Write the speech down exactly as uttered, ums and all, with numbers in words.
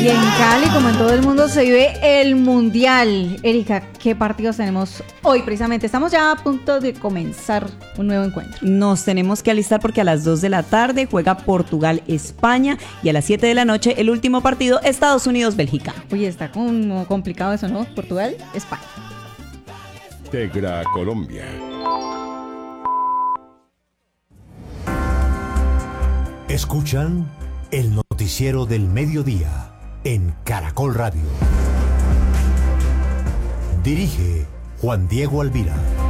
Y en Cali, como en todo el mundo, se vive el Mundial. Erika, ¿qué partidos tenemos hoy precisamente? Estamos ya a punto de comenzar un nuevo encuentro. Nos tenemos que alistar porque a las dos de la tarde juega Portugal-España y a las siete de la noche el último partido, Estados Unidos-Bélgica. Oye, está como complicado eso, ¿no? Portugal-España. Tegra Colombia. Escuchan el noticiero del mediodía en Caracol Radio. Dirige Juan Diego Alvira.